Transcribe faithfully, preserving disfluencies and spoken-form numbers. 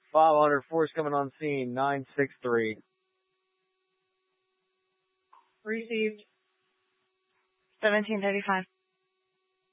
five hundred, force coming on scene, nine six three. Received. seventeen thirty-five.